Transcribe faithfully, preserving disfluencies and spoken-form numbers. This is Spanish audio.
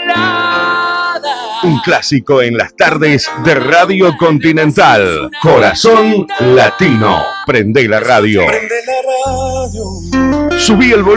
Un clásico en las tardes de Radio Continental. Corazón Latino. Prende la radio. Subí el volumen.